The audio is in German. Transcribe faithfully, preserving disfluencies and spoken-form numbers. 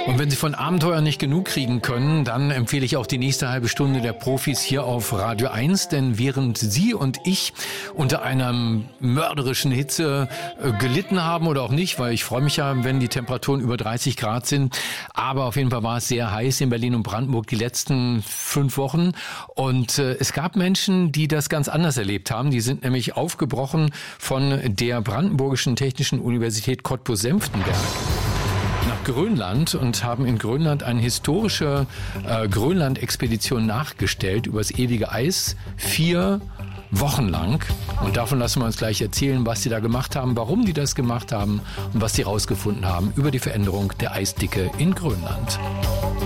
Und wenn Sie von Abenteuer nicht genug kriegen können, dann empfehle ich auch die nächste halbe Stunde der Profis hier auf Radio eins, denn während Sie und ich unter einer mörderischen Hitze äh, gelitten haben oder auch nicht, weil ich freue mich ja, wenn die Temperaturen über dreißig Grad sind, aber auf jeden Fall war es sehr heiß in Berlin und Brandenburg die letzten fünf Wochen und äh, es gab Menschen, die das ganz anders erlebt haben. Die sind nämlich aufgebrochen von der Brandenburgischen Technischen Universität Cottbus-Senftenberg nach Grönland und haben in Grönland eine historische äh, Grönland-Expedition nachgestellt übers ewige Eis. Vier Wochen lang. Und davon lassen wir uns gleich erzählen, was sie da gemacht haben, warum die das gemacht haben und was sie herausgefunden haben über die Veränderung der Eisdicke in Grönland.